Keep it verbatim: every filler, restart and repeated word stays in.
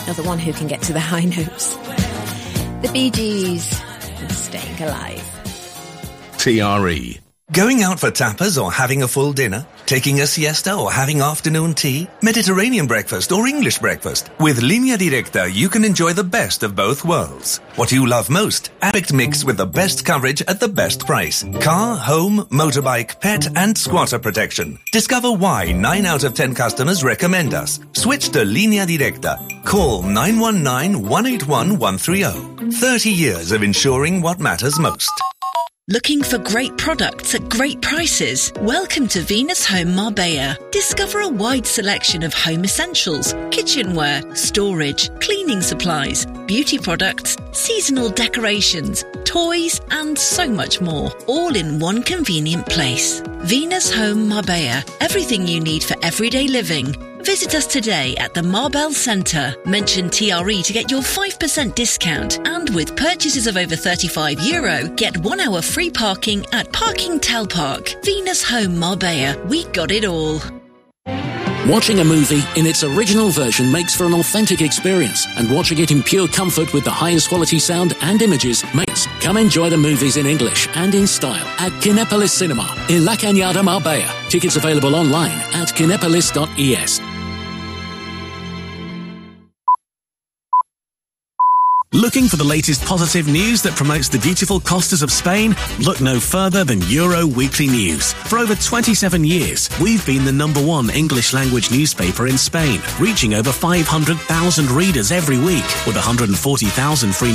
You're the one who can get to the high notes. The Bee Gees and Staying Alive. T R E. Going out for tapas or having a full dinner? Taking a siesta or having afternoon tea? Mediterranean breakfast or English breakfast? With Línea Directa, you can enjoy the best of both worlds. What you love most? A perfect mix with the best coverage at the best price. Car, home, motorbike, pet and squatter protection. Discover why nine out of ten customers recommend us. Switch to Línea Directa. Call nine one nine, one eight one, one three zero. thirty years of ensuring what matters most. Looking for great products at great prices? Welcome to Venus Home Marbella. Discover a wide selection of home essentials, kitchenware, storage, cleaning supplies, beauty products, seasonal decorations, toys, and so much more, all in one convenient place. Venus Home Marbella. Everything you need for everyday living. Visit us today at the Marbell Centre. Mention T R E to get your five percent discount. And with purchases of over thirty-five euro, get one hour free parking at Parking Tel Park. Venus Home Marbella. We got it all. Watching a movie in its original version makes for an authentic experience, and watching it in pure comfort with the highest quality sound and images makes. Come enjoy the movies in English and in style at Kinepolis Cinema in La Cañada, Marbella. Tickets available online at kinepolis dot e s. Looking for the latest positive news that promotes the beautiful costas of Spain? Look no further than Euro Weekly News. For over twenty-seven years, we've been the number one English language newspaper in Spain, reaching over five hundred thousand readers every week with one hundred forty thousand free